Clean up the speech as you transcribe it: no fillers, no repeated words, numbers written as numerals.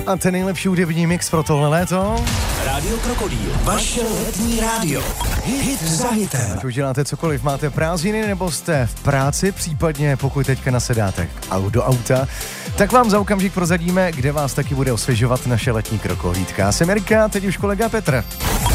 A ten nejlepší hudební mix pro tohle léto. Rádio Krokodýl, vaše letní rádio. Hit za hitem. Ať už děláte cokoliv, máte prázdniny nebo jste v práci, případně pokud teďka nasedáte do auta, tak vám za okamžik prozradíme, kde vás taky bude osvěžovat naše letní krokohlídka. Jsem Erika, teď už kolega Petr.